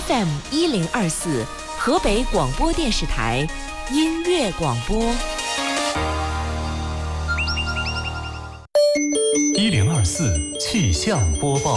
FM1024河北广播电视台音乐广播。 1024气象播报。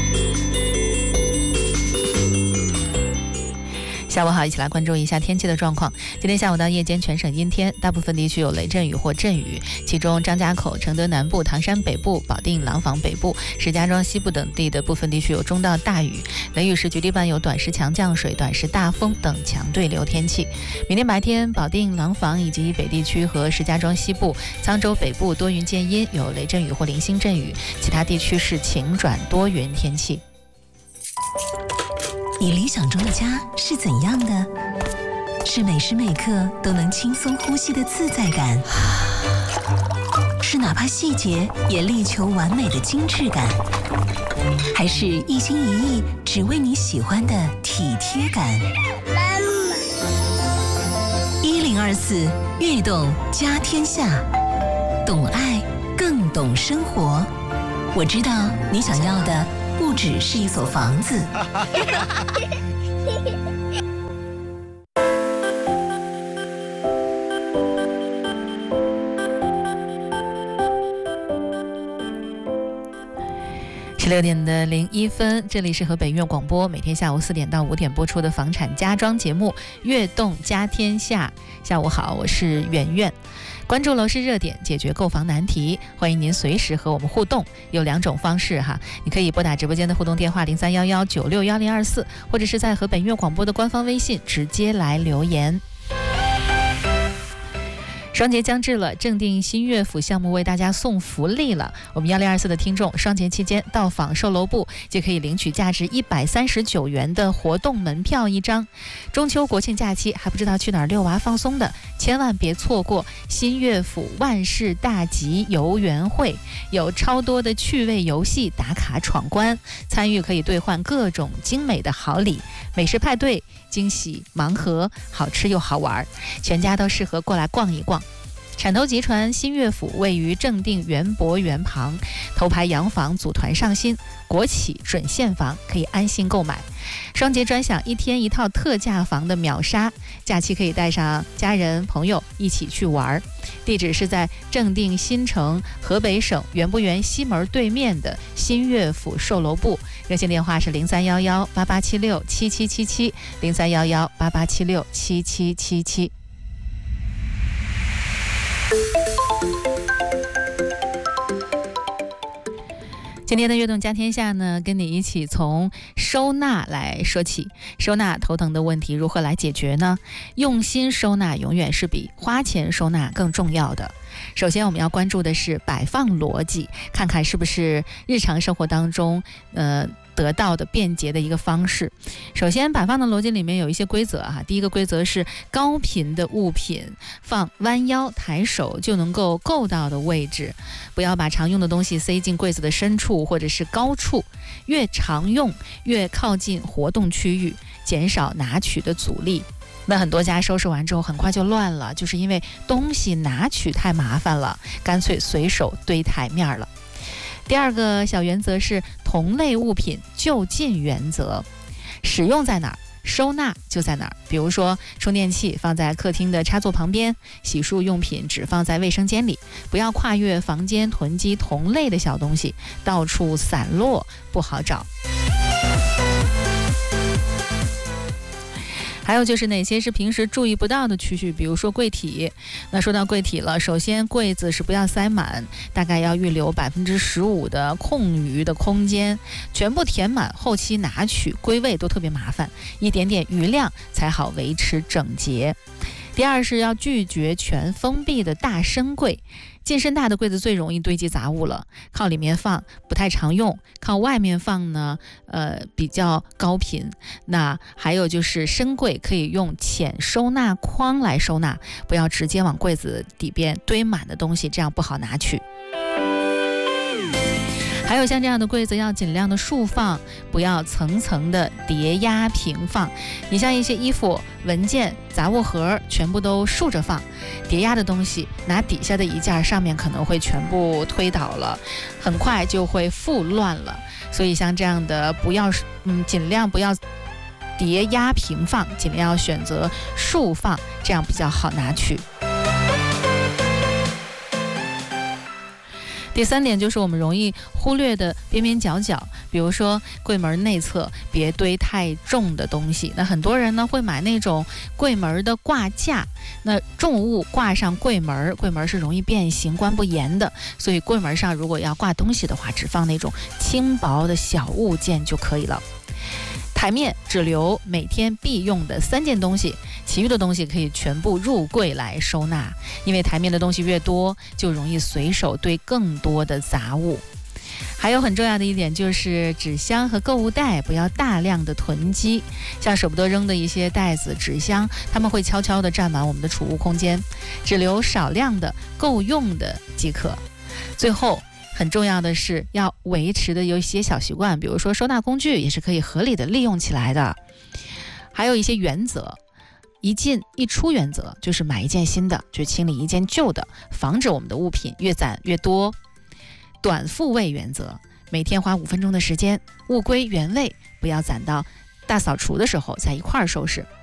下午好，一起来关注一下天气的状况。今天下午到夜间全省阴天，大部分地区有雷阵雨或阵雨，其中张家口、承德南部、唐山北部、保定、廊坊北部、石家庄西部等地的部分地区有中到大雨，雷雨时局地伴有短时强降水、短时大风等强对流天气。明天白天，保定、廊坊以及北地区和石家庄西部、沧州北部多云见阴，有雷阵雨或零星阵雨，其他地区是晴转多云天气。 你理想中的家是怎样的？是每时每刻都能轻松呼吸的自在感，是哪怕细节也力求完美的精致感，还是一心一意只为你喜欢的体贴感？1024悦动家天下，懂爱更懂生活。我知道你想要的不只是一所房子。 16点的01分，这里是河北音乐广播，每天下午4点到5点播出的房产家装节目《悦动家天下》。下午好，我是圆圆。关注楼市热点，解决购房难题，欢迎您随时和我们互动。有2种方式哈，你可以拨打直播间的互动电话0311961024，或者是在河北音乐广播的官方微信直接来留言。双节将至了，正定新乐府项目为大家送福利了。我们1024的听众双节期间到访售楼部，就可以领取价值139元的活动门票1张。中秋国庆假期还不知道去哪儿遛娃放松的，千万别错过新乐府万事大吉游园会，有超多的趣味游戏打卡闯关，参与可以兑换各种精美的好礼，美食派对、惊喜盲盒，好吃又好玩，全家都适合过来逛一逛。铲头集团新乐府位于正定园博园旁，头牌洋房组团上新，国企准现房，可以安心购买。双节专享1天1套特价房的秒杀，假期可以带上家人朋友一起去玩。地址是在正定新城河北省园博园西门对面的新乐府售楼部，热线电话是031188767777 031188767777。今天的悦动家天下呢，跟你一起从收纳来说起。收纳头疼的问题如何来解决呢？用心收纳永远是比花钱收纳更重要的。首先我们要关注的是摆放逻辑，看看是不是日常生活当中得到的便捷的一个方式。首先摆放的逻辑里面有一些规则哈，第一个规则是高频的物品放弯腰抬手就能够够到的位置，不要把常用的东西塞进柜子的深处或者是高处，越常用越靠近活动区域，减少拿取的阻力。那很多家收拾完之后很快就乱了，就是因为东西拿取太麻烦了，干脆随手堆台面了。第二个小原则是同类物品就近原则，使用在哪儿，收纳就在哪儿。比如说充电器放在客厅的插座旁边，洗漱用品只放在卫生间里，不要跨越房间囤积同类的小东西，到处散落不好找。还有就是哪些是平时注意不到的区域，比如说柜体。那说到柜体了，首先柜子是不要塞满，大概要预留15%的空余的空间，全部填满，后期拿取归位都特别麻烦，一点点余量才好维持整洁。第二是要拒绝全封闭的大深柜，进深大的柜子最容易堆积杂物了，靠里面放不太常用，靠外面放呢比较高频。那还有就是深柜可以用浅收纳筐来收纳，不要直接往柜子底边堆满的东西，这样不好拿取。还有像这样的柜子要尽量的竖放，不要层层的叠压平放。你像一些衣服、文件、杂物盒全部都竖着放，叠压的东西拿底下的一件上面可能会全部推倒了，很快就会复乱了。所以像这样的尽量不要叠压平放，尽量要选择竖放，这样比较好拿取。第3点就是我们容易忽略的边边角角，比如说柜门内侧别堆太重的东西。那很多人呢会买那种柜门的挂架，那重物挂上柜门，柜门是容易变形关不严的，所以柜门上如果要挂东西的话，只放那种轻薄的小物件就可以了。台面只留每天必用的3件东西，其余的东西可以全部入柜来收纳，因为台面的东西越多，就容易随手堆更多的杂物。还有很重要的一点就是纸箱和购物袋不要大量的囤积，像舍不得扔的一些袋子、纸箱，它们会悄悄地占满我们的储物空间，只留少量的够用的即可。最后很重要的是要维持的有一些小习惯，比如说收纳工具也是可以合理的利用起来的。还有一些原则，一进一出原则，就是买一件新的就清理一件旧的，防止我们的物品越攒越多。短复位原则，每天花5分钟的时间，物归原位，不要攒到大扫除的时候再一块儿收拾。